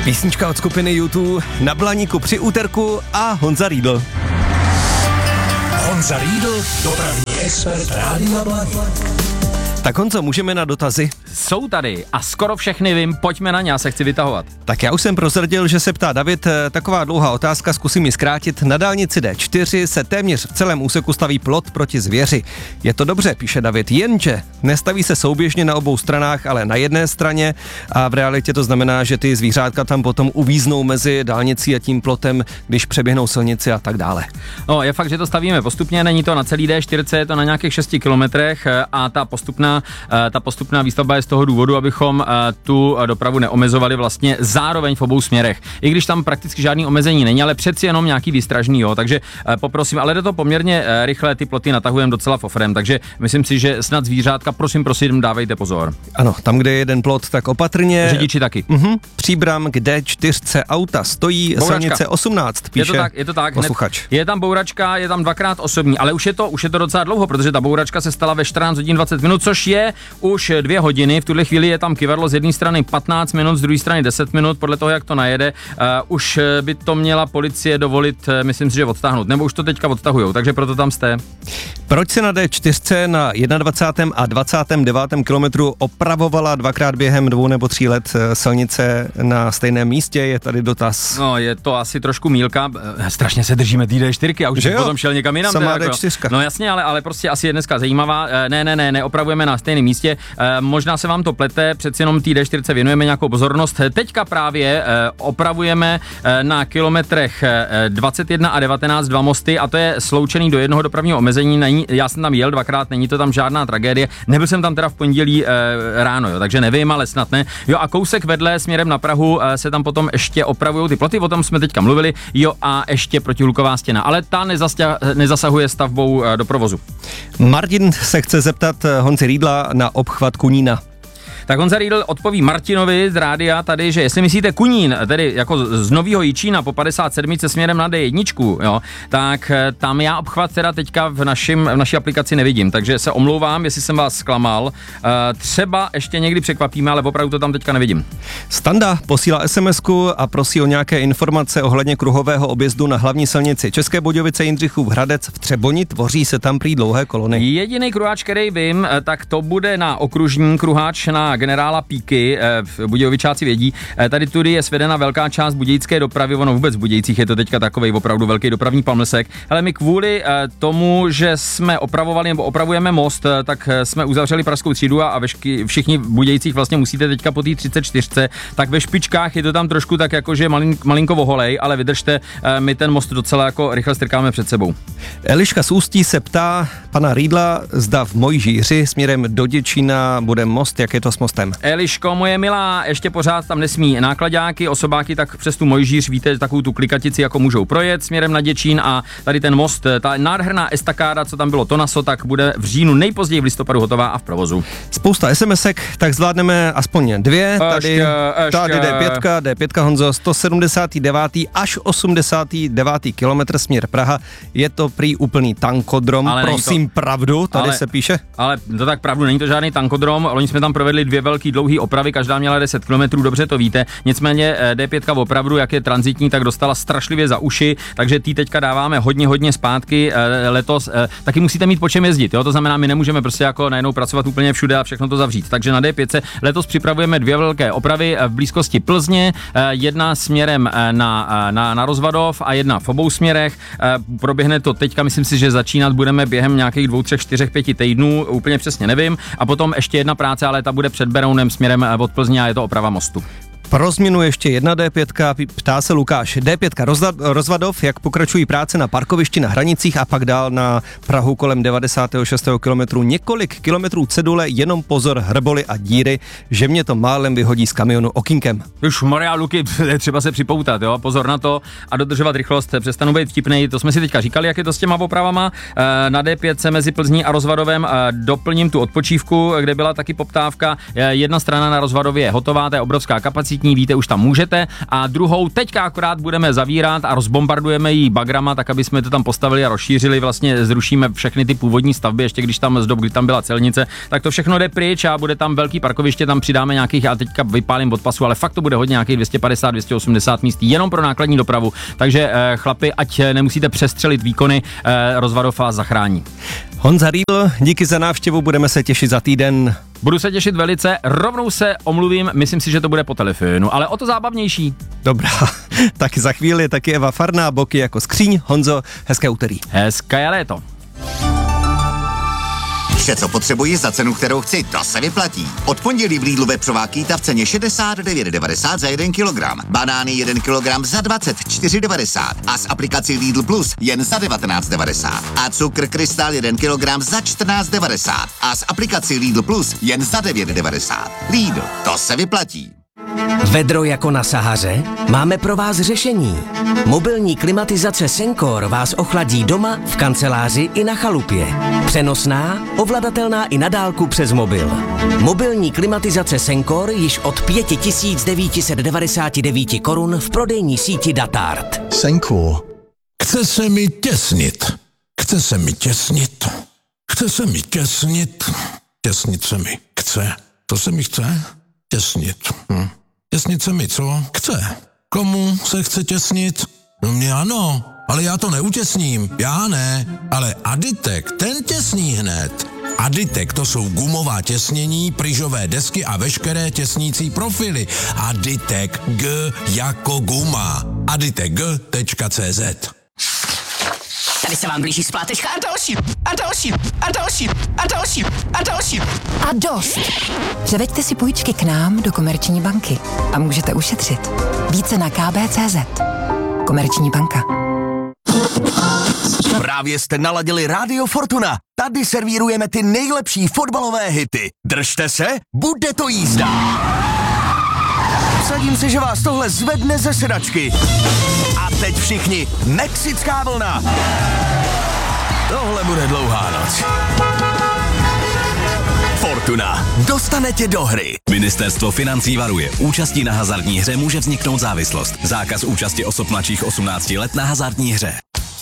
Písnička od skupiny U2 na Blaníku při úterku a Honza Riedl. Honza Riedl, dopravní expert Rádia Blaník. Tak Honzo, můžeme na dotazy? Jsou tady a skoro všechny vím, pojďme na ně, já se chci vytahovat. Tak já už jsem prozradil, že se ptá David, taková dlouhá otázka, zkusím ji zkrátit. Na dálnici D4 se téměř v celém úseku staví plot proti zvěři. Je to dobře, píše David, jenže nestaví se souběžně na obou stranách, ale na jedné straně a v realitě to znamená, že ty zvířátka tam potom uvíznou mezi dálnicí a tím plotem, když přeběhnou silnici a tak dále. No, je fakt, že to stavíme postupně, není to na celý D4, je to na nějakých 6 kilometrech a ta postupná výstavba je z toho důvodu, abychom tu dopravu neomezovali vlastně zároveň v obou směrech. I když tam prakticky žádný omezení není, ale přeci jenom nějaký výstražný, jo. Takže poprosím, ale jde to poměrně rychle, ty ploty natahujeme docela fofrem, takže myslím si, že snad zvířátka, prosím, dávejte pozor. Ano, tam, kde je jeden plot, tak opatrně. Řidiči taky. Příbram, kde 4 auta stojí, bouračka. Silnice 18, píše je to tak. posluchač. Je tam bouračka, je tam 2x osobní, ale už je to docela dlouho, protože ta bouračka se stala ve 14 hodin 20 minut, což je už 2 hodiny. V tuhle chvíli je tam kyvadlo z jedné strany 15 minut, z druhé strany 10 minut, podle toho, jak to najede. Už by to měla policie dovolit, myslím si, že odtáhnout, nebo už to teďka odtahujou, takže proto tam jste. Proč se na D4 na 21. a 29. kilometru opravovala 2krát během 2 nebo 3 let silnice na stejném místě? Je tady dotaz. No, je to asi trošku mýlka. Strašně se držíme té D4 a už jsem potom šel někam jinam. Samá D4. No jasně, ale prostě asi je dneska zajímavá. Ne, opravujeme na stejném místě. Možná se vám to plete, přeci jenom té D4 věnujeme nějakou pozornost. Teďka právě opravujeme na kilometrech 21 a 19 2 mosty a to je sloučený do jednoho dopravního omezení. Já jsem tam jel 2krát, není to tam žádná tragédie. Nebyl jsem tam teda v pondělí ráno, jo, takže nevím, ale snad ne. Jo, a kousek vedle směrem na Prahu se tam potom ještě opravují ty ploty, o tom jsme teďka mluvili. Jo, a ještě protihluková stěna, ale ta nezasahuje stavbou do provozu. Martin se chce zeptat Honzi Riedla na obchvat Kunína. Tak Honza Riedl odpoví Martinovi z rádia tady, že jestli myslíte Kunín, tedy jako z Nového Jičína po 57 směrem na D1, jo, tak tam já obchvat teda teďka v naší aplikaci nevidím, takže se omlouvám, jestli jsem vás zklamal. Třeba ještě někdy překvapíme, ale opravdu to tam teďka nevidím. Standa posílá SMS-ku a prosí o nějaké informace ohledně kruhového objezdu na hlavní silnici České Budějovice, Jindřichův Hradec v Třeboni, tvoří se tam prý dlouhé kolony. Jediný kruháč, který vím, tak to bude na okružní kruháč na generála Píky, Budějovičáci vědí. Tady tudy je svedena velká část budějické dopravy, ono vůbec v Budějcích je to teďka takovej opravdu velký dopravní pamlsek, ale my kvůli tomu, že jsme opravovali nebo opravujeme most, tak jsme uzavřeli pražskou třídu a všichni v Budějcích vlastně musíte teďka po té 34, tak ve špičkách je to tam trošku tak jakože malinko voholej, ale vydržte, my ten most docela jako rychle strkáme před sebou. Eliška z Ústí se ptá pana Riedla, zda v Mojžíři směrem do Děčína bude most, jak je to s mostem. Eliško, moje milá, ještě pořád tam nesmí nákladáky, osobáky, tak přes tu Mojžíř, víte, takovou tu klikatici jako můžou projet směrem na Děčín a tady ten most, ta nádherná estakáda, co tam bylo Tonaso, tak bude v říjnu, nejpozději v listopadu hotová a v provozu. Spousta SMSek, tak zvládneme aspoň 2. Tady D5 Honzo, 179. až 89. kilometr směr Praha. Je to prý úplný tankodrom, ale prosím pravdu, tady se píše. Ale to tak pravdu, není to žádný tankodrom, oni jsme tam provedli 2 velký dlouhý opravy, každá měla 10 km, dobře to víte. Nicméně D5 opravdu, jak je tranzitní, tak dostala strašlivě za uši, takže tý teďka dáváme hodně zpátky letos. Taky musíte mít po čem jezdit, jo? To znamená, my nemůžeme prostě jako najednou pracovat úplně všude a všechno to zavřít. Takže na D5 letos připravujeme 2 velké opravy v blízkosti Plzně, jedna směrem na Rozvadov a jedna v obou směrech. Proběhne to teďka, myslím si, že začínat budeme během nějakých 2, 3, 4, 5 týdnů, úplně přesně nevím. A potom ještě jedna práce, ale ta bude před Berounem směrem od Plzně a je to oprava mostu. Pro změnu ještě jedna D5, ptá se Lukáš. D5 Rozvadov, jak pokračují práce na parkovišti na Hranicích a pak dál na Prahu kolem 96. kilometru. Několik kilometrů cedule, jenom pozor, hrboly a díry, že mě to málem vyhodí z kamionu okýnkem. Už Maria Luky, třeba se připoutat, jo, pozor na to a dodržovat rychlost, přestanu být vtipnej, to jsme si teďka říkali, jak je to s těma opravama. Na D5 mezi Plzní a Rozvadovem doplním tu odpočívku, kde byla taky poptávka. Jedna strana na Rozvadově je hotová, to je obrovská kapacita. tranzitní, víte, už tam můžete. A druhou teďka akorát budeme zavírat a rozbombardujeme ji bagrama, tak aby jsme to tam postavili a rozšířili, vlastně zrušíme všechny ty původní stavby, ještě když tam z dob, kdy tam byla celnice, tak to všechno jde pryč a bude tam velký parkoviště, tam přidáme nějakých, já teďka vypálím od pasu, ale fakt to bude hodně nějakých 250-280 míst jenom pro nákladní dopravu. Takže chlapi, ať nemusíte přestřelit výkony, Rozvadov vás zachrání. Honza Riedl, díky za návštěvu, budeme se těšit za týden. Budu se těšit velice, rovnou se omluvím, myslím si, že to bude po telefonu, ale o to zábavnější. Dobrá, tak za chvíli taky Eva Farná, boky jako skříň. Honzo, hezké úterý. Hezké léto. Vše, co potřebuji za cenu, kterou chci, to se vyplatí. Od pondělí v Lidlu vepřová kýta v ceně 69,90 za 1 kilogram. Banány 1 kilogram za 24,90 a s aplikací Lidl Plus jen za 19,90. A cukr Krystal 1 kilogram za 14,90 a s aplikací Lidl Plus jen za 9,90. Lidl, to se vyplatí. Vedro jako na Sahaře? Máme pro vás řešení. Mobilní klimatizace Sencor vás ochladí doma, v kanceláři i na chalupě. Přenosná, ovladatelná i na dálku přes mobil. Mobilní klimatizace Sencor již od 5999 korun v prodejní síti Datart. Sencor. Chce se mi těsnit. Chce se mi těsnit. Chce se mi těsnit. Těsnit se mi chce. To se mi chce? Těsnit. Těsnit se mi co? Chce. Komu se chce těsnit? No mě ano, ale já to neutěsním. Já ne, ale Aditek, ten těsní hned. Aditek, to jsou gumová těsnění, pryžové desky a veškeré těsnící profily. Aditek G jako guma. aditekg.cz. Tady se vám blíží splátečka a další, a další, a další, a další, a další. A dost. Převeďte si půjčky k nám do Komerční banky a můžete ušetřit. Více na kb.cz. Komerční banka. Právě jste naladili Rádio Fortuna. Tady servírujeme ty nejlepší fotbalové hity. Držte se, bude to jízda. Vsadím se, že vás tohle zvedne ze sedačky. A teď všichni, mexická vlna. Tohle bude dlouhá noc. Fortuna. Dostane tě do hry. Ministerstvo financí varuje. Účastí na hazardní hře může vzniknout závislost. Zákaz účasti osob mladších 18 let na hazardní hře.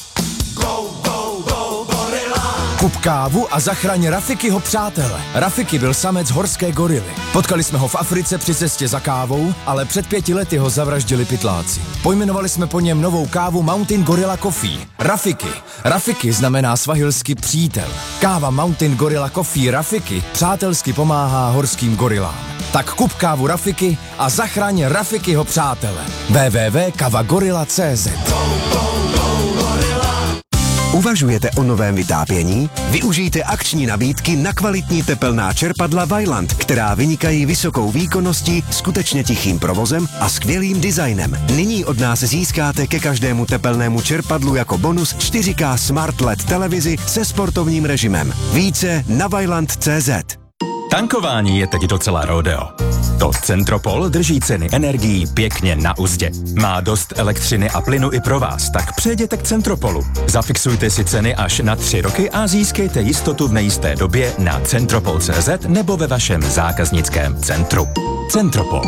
Kup kávu a zachraň Rafikyho přátele. Rafiki byl samec horské gorily. Potkali jsme ho v Africe při cestě za kávou, ale před 5 lety ho zavraždili pytláci. Pojmenovali jsme po něm novou kávu Mountain Gorilla Coffee. Rafiki. Rafiki znamená svahilsky přítel. Káva Mountain Gorilla Coffee Rafiki přátelsky pomáhá horským gorilám. Tak kup kávu Rafiki a zachraň Rafikyho přátele. www.kavagorilla.cz. Uvažujete o novém vytápění? Využijte akční nabídky na kvalitní tepelná čerpadla Vaillant, která vynikají vysokou výkonností, skutečně tichým provozem a skvělým designem. Nyní od nás získáte ke každému tepelnému čerpadlu jako bonus 4K Smart LED televizi se sportovním režimem. Více na vaillant.cz. Tankování je teď docela rodeo. To Centropol drží ceny energií pěkně na uzdě. Má dost elektřiny a plynu i pro vás, tak přejděte k Centropolu. Zafixujte si ceny až na 3 roky a získejte jistotu v nejisté době na centropol.cz nebo ve vašem zákaznickém centru. Centropol.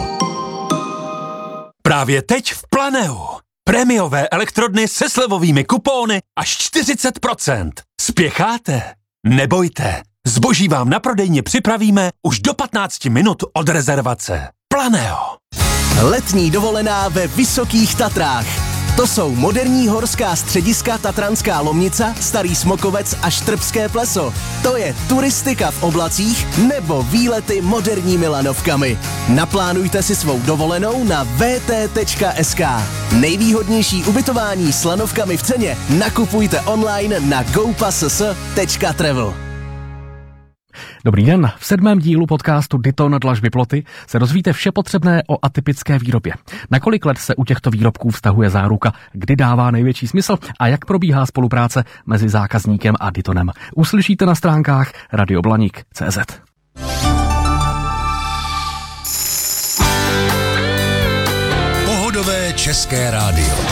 Právě teď v Planeu. Prémiové elektrodny se slevovými kupóny až 40%. Spěcháte? Nebojte. Zboží vám na prodejně připravíme už do 15 minut od rezervace. Planeo. Letní dovolená ve Vysokých Tatrách. To jsou moderní horská střediska Tatranská Lomnica, Starý Smokovec a Štrbské pleso. To je turistika v oblacích nebo výlety moderními lanovkami. Naplánujte si svou dovolenou na vt.sk. Nejvýhodnější ubytování s lanovkami v ceně nakupujte online na gopass.travel. Dobrý den, v 7. dílu podcastu Dyton dlažby ploty se dozvíte vše potřebné o atypické výrobě. Na kolik let se u těchto výrobků vztahuje záruka, kdy dává největší smysl a jak probíhá spolupráce mezi zákazníkem a Dytonem. Uslyšíte na stránkách radioblanik.cz. Pohodové české rádio.